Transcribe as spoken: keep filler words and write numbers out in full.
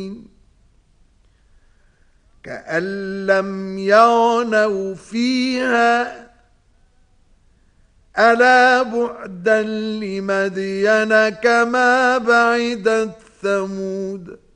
كأن لم يغنوا فيها ألا بعدا لمدين كما بعدت ثمود